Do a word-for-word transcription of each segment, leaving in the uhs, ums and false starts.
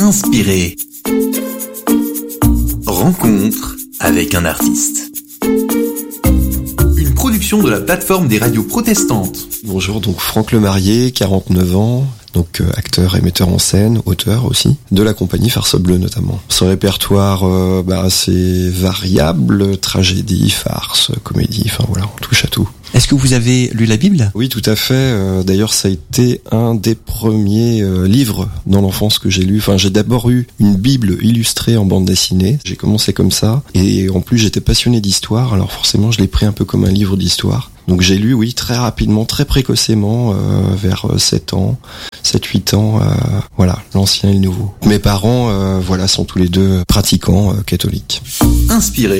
Inspiré. Rencontre avec un artiste. Une production de la plateforme des radios protestantes. Bonjour, donc Franck Lemarié, quarante-neuf ans, donc euh, acteur et metteur en scène, auteur aussi, de la compagnie Farce Bleue notamment. Son répertoire euh, bah, assez variable, tragédie, farce, comédie, enfin voilà, on touche à tout. Est-ce que vous avez lu la Bible ? Oui, tout à fait. Euh, d'ailleurs, ça a été un des premiers euh, livres dans l'enfance que j'ai lu. Enfin, j'ai d'abord eu une Bible illustrée en bande dessinée. J'ai commencé comme ça. Et en plus, j'étais passionné d'histoire. Alors forcément, je l'ai pris un peu comme un livre d'histoire. Donc j'ai lu, oui, très rapidement, très précocement, euh, vers sept ans, sept huit ans, euh, voilà, l'ancien et le nouveau. Mes parents, euh, voilà, sont tous les deux pratiquants euh, catholiques. Inspiré.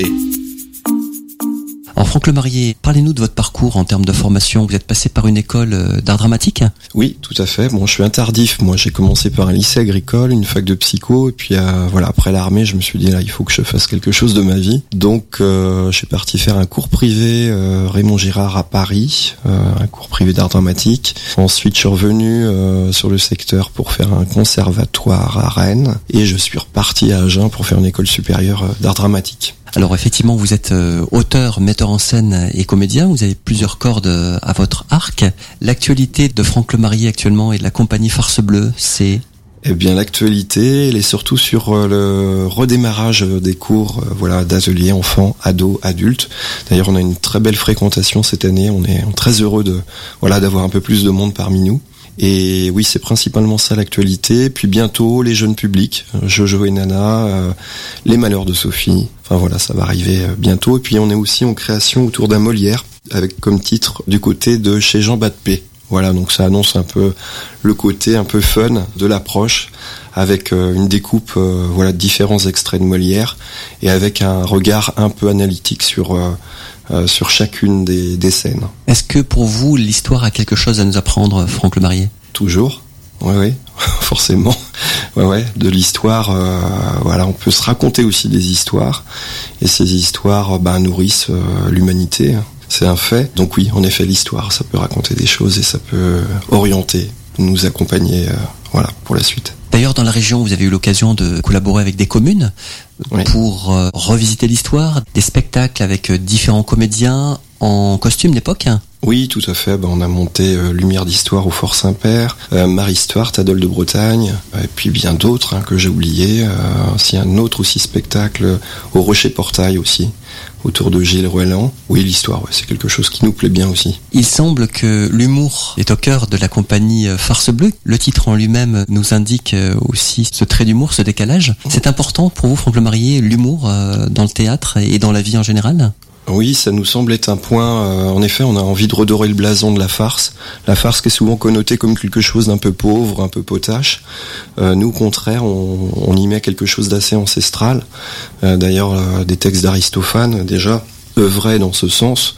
Alors Franck Lemarié, parlez-nous de votre parcours en termes de formation. Vous êtes passé par une école d'art dramatique ? Oui, tout à fait. Bon, je suis un tardif. Moi, j'ai commencé par un lycée agricole, une fac de psycho, et puis euh, voilà, après l'armée, je me suis dit là, il faut que je fasse quelque chose de ma vie. Donc, euh, je suis parti faire un cours privé euh, Raymond Girard à Paris, euh, un cours privé d'art dramatique. Ensuite, je suis revenu euh, sur le secteur pour faire un conservatoire à Rennes, et je suis reparti à Agen pour faire une école supérieure euh, d'art dramatique. Alors effectivement, vous êtes euh, auteur, metteur en scène et comédien. Vous avez plusieurs cordes euh, à votre arc. L'actualité de Franck Lemarié actuellement et de la compagnie Farce Bleue, c'est... Eh bien, l'actualité, elle est surtout sur euh, le redémarrage des cours, euh, voilà, d'ateliers enfants, ados, adultes. D'ailleurs, on a une très belle fréquentation cette année. On est très heureux de, voilà, d'avoir un peu plus de monde parmi nous. Et oui, c'est principalement ça l'actualité. Puis bientôt, les jeunes publics, Jojo et Nana, euh, Les Malheurs de Sophie. Enfin voilà, ça va arriver bientôt. Et puis on est aussi en création autour d'un Molière, avec comme titre du côté de Chez Jean Batpé. Voilà, donc ça annonce un peu le côté un peu fun de l'approche, avec euh, une découpe euh, voilà, de différents extraits de Molière, et avec un regard un peu analytique sur... Euh, Euh, sur chacune des, des scènes. Est-ce que pour vous, l'histoire a quelque chose à nous apprendre, Franck Lemarié ? Toujours, oui, oui, forcément. Ouais, ouais, de l'histoire, euh, voilà, on peut se raconter aussi des histoires, et ces histoires bah, nourrissent euh, l'humanité, c'est un fait. Donc oui, en effet, l'histoire, ça peut raconter des choses et ça peut orienter, nous accompagner, euh, voilà, pour la suite. D'ailleurs, dans la région, vous avez eu l'occasion de collaborer avec des communes oui. pour euh, revisiter l'histoire, des spectacles avec euh, différents comédiens en costume d'époque. Oui, tout à fait. Ben, on a monté euh, Lumière d'Histoire au Fort Saint-Père, euh, Marie Stuart, Adol de Bretagne, et puis bien d'autres hein, que j'ai oubliés. Euh, aussi un autre aussi spectacle au Rocher Portail aussi, autour de Gilles Ruelland. Oui, l'histoire, ouais, c'est quelque chose qui nous plaît bien aussi. Il semble que l'humour est au cœur de la compagnie Farce Bleue. Le titre en lui-même nous indique aussi ce trait d'humour, ce décalage. C'est important pour vous, Franck Lemarié, l'humour euh, dans le théâtre et dans la vie en général ? Oui, ça nous semble être un point. Euh, en effet, on a envie de redorer le blason de la farce. La farce qui est souvent connotée comme quelque chose d'un peu pauvre, un peu potache. Euh, nous, au contraire, on, on y met quelque chose d'assez ancestral. Euh, d'ailleurs, euh, des textes d'Aristophane, déjà, œuvraient dans ce sens.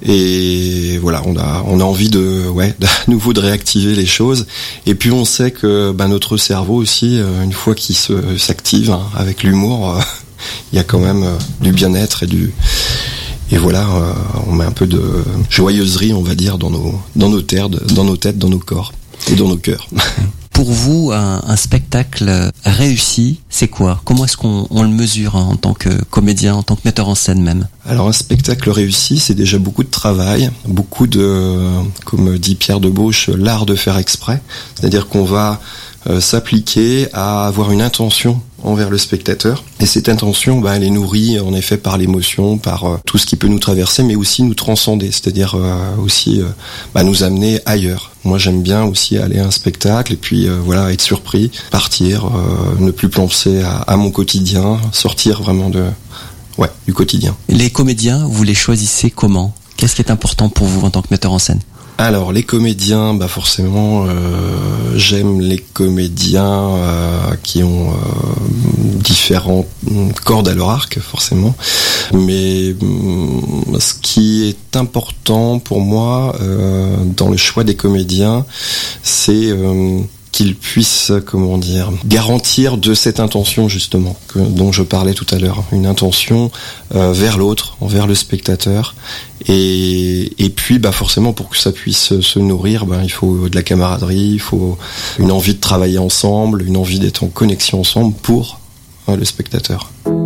Et voilà, on a, on a envie de, ouais, à nouveau de réactiver les choses. Et puis, on sait que bah, notre cerveau aussi, euh, une fois qu'il se, s'active hein, avec l'humour, euh, il y a quand même euh, du bien-être et du... Et voilà, euh, on met un peu de joyeuserie, on va dire, dans nos, dans nos têtes, dans nos têtes, dans nos corps et dans nos cœurs. Pour vous, un, un spectacle réussi, c'est quoi ? Comment est-ce qu'on on le mesure hein, en tant que comédien, en tant que metteur en scène même ? Alors un spectacle réussi, c'est déjà beaucoup de travail, beaucoup de, comme dit Pierre Debauche, l'art de faire exprès. C'est-à-dire qu'on va euh, s'appliquer à avoir une intention envers le spectateur. Et cette intention, bah, elle est nourrie en effet par l'émotion, par euh, tout ce qui peut nous traverser, mais aussi nous transcender, c'est-à-dire euh, aussi euh, bah, nous amener ailleurs. Moi, j'aime bien aussi aller à un spectacle et puis euh, voilà, être surpris, partir, euh, ne plus penser à, à mon quotidien, sortir vraiment de, ouais, du quotidien. Les comédiens, vous les choisissez comment ? Qu'est-ce qui est important pour vous en tant que metteur en scène ? Alors les comédiens, bah forcément, euh, j'aime les comédiens euh, qui ont euh, différentes cordes à leur arc, forcément. Mais euh, ce qui est important pour moi euh, dans le choix des comédiens, c'est euh, qu'il puisse, comment dire, garantir de cette intention justement que, dont je parlais tout à l'heure, une intention euh, vers l'autre, envers le spectateur. Et, et puis, bah forcément, pour que ça puisse se nourrir, bah, il faut de la camaraderie, il faut une envie de travailler ensemble, une envie d'être en connexion ensemble pour hein, le spectateur.